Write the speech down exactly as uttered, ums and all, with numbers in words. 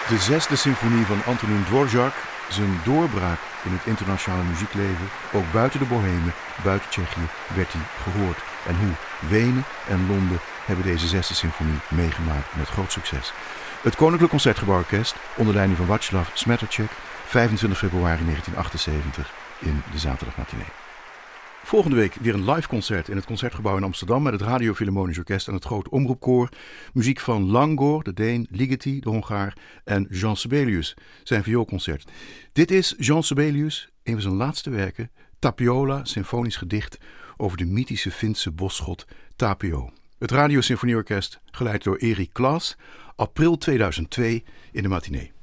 De zesde symfonie van Antonín Dvořák, zijn doorbraak in het internationale muziekleven, ook buiten de Bohemen, buiten Tsjechië, werd hij gehoord. En hoe Wenen en Londen hebben deze zesde symfonie meegemaakt met groot succes. Het Koninklijk Concertgebouworkest, onder leiding van Václav Smetáček, vijfentwintig februari negentien achtenzeventig in de zaterdagmatinee. Volgende week weer een live concert in het Concertgebouw in Amsterdam met het Radio Philharmonisch Orkest en het Groot Omroepkoor. Muziek van Langor, de Deen, Ligeti, de Hongaar en Jean Sibelius, zijn vioolconcert. Dit is Jean Sibelius, een van zijn laatste werken, Tapiola, symfonisch gedicht over de mythische Finse bosgod Tapio. Het Radio Symfonieorkest, geleid door Erik Klaas, april tweeduizend twee in de matinee.